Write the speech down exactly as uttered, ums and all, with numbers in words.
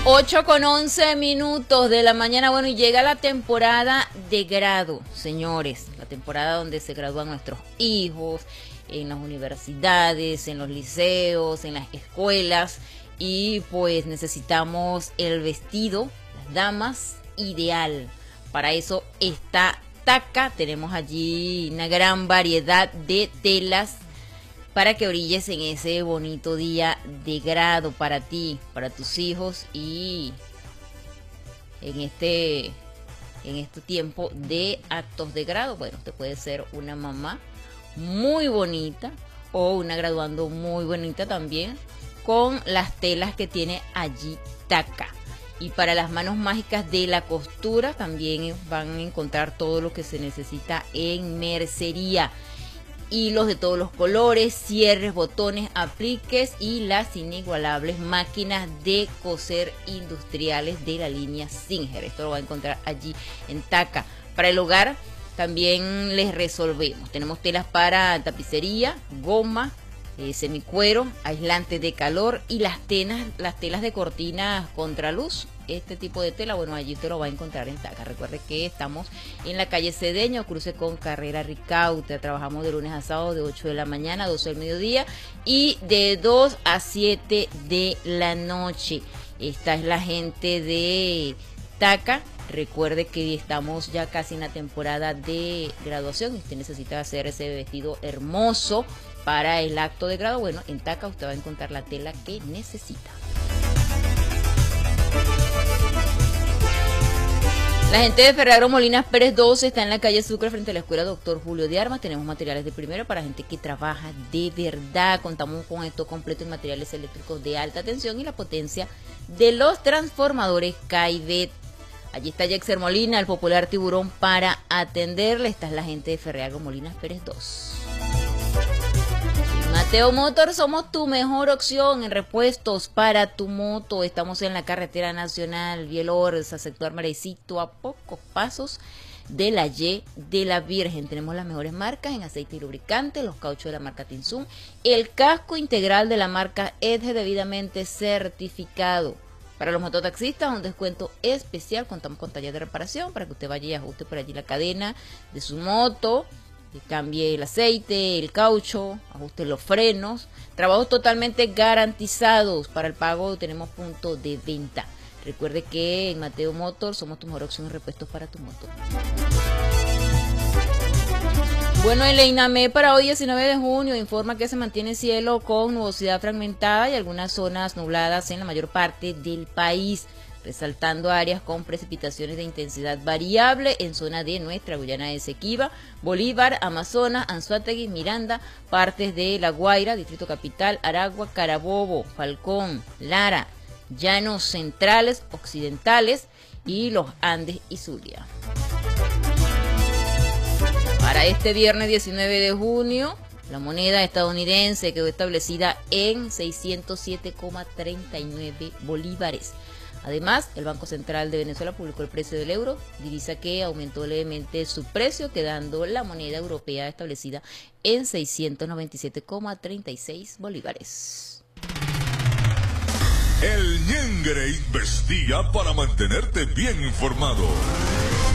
ocho con once minutos de la mañana. Bueno, y llega la temporada de grado, señores. La temporada donde se gradúan nuestros hijos, en las universidades, en los liceos, en las escuelas. Y pues necesitamos el vestido, las damas, ideal. Para eso está Taca. Tenemos allí una gran variedad de telas para que brilles en ese bonito día de grado para ti, para tus hijos y en este, en este tiempo de actos de grado. Bueno, usted puede ser una mamá muy bonita o una graduando muy bonita también con las telas que tiene allí Taca. Y para las manos mágicas de la costura también van a encontrar todo lo que se necesita en mercería. Hilos de todos los colores, cierres, botones, apliques y las inigualables máquinas de coser industriales de la línea Singer. Esto lo va a encontrar allí en Taca. Para el hogar también les resolvemos. Tenemos telas para tapicería, goma, eh, semicuero, aislante de calor y las telas, las telas de cortinas contraluz. Este tipo de tela, bueno, allí te lo va a encontrar en Taca. Recuerde que estamos en la calle Cedeño, cruce con Carrera Ricaurte. Trabajamos de lunes a sábado de ocho de la mañana a doce del mediodía y de dos a siete de la noche. Esta es la gente de Taca. Recuerde que estamos ya casi en la temporada de graduación y usted necesita hacer ese vestido hermoso para el acto de grado. Bueno, en Taca usted va a encontrar la tela que necesita. La gente de Ferragamo Molinas Pérez doce está en la calle Sucre frente a la escuela Doctor Julio de Armas. Tenemos materiales de primero para gente que trabaja de verdad. Contamos con esto completo en materiales eléctricos de alta tensión y la potencia de los transformadores Caivet. Allí está Jexer Molina, el popular tiburón, para atenderle. Esta es la gente de Ferragamo Molinas Pérez dos. Mateo Motor, somos tu mejor opción en repuestos para tu moto. Estamos en la carretera nacional Bielorza, sector Marecito, a pocos pasos de la Y de la Virgen. Tenemos las mejores marcas en aceite y lubricante, los cauchos de la marca Tinsum, el casco integral de la marca Edge debidamente certificado. Para los mototaxistas, un descuento especial. Contamos con taller de reparación para que usted vaya y ajuste por allí la cadena de su moto, cambie el aceite, el caucho, ajuste los frenos. Trabajos totalmente garantizados. Para el pago tenemos punto de venta. Recuerde que en Mateo Motor somos tu mejor opción en repuestos para tu moto. Bueno, el INAME para hoy diecinueve de junio informa que se mantiene cielo con nubosidad fragmentada y algunas zonas nubladas en la mayor parte del país, resaltando áreas con precipitaciones de intensidad variable en zona de nuestra Guyana Esequiba, Bolívar, Amazonas, Anzoátegui, Miranda, partes de La Guaira, Distrito Capital, Aragua, Carabobo, Falcón, Lara, Llanos Centrales, Occidentales y los Andes y Zulia. Para este viernes diecinueve de junio, la moneda estadounidense quedó establecida en seiscientos siete coma treinta y nueve bolívares. Además, el Banco Central de Venezuela publicó el precio del euro, divisa que aumentó levemente su precio, quedando la moneda europea establecida en seiscientos noventa y siete coma treinta y seis bolívares. El Ñengre investiga para mantenerte bien informado.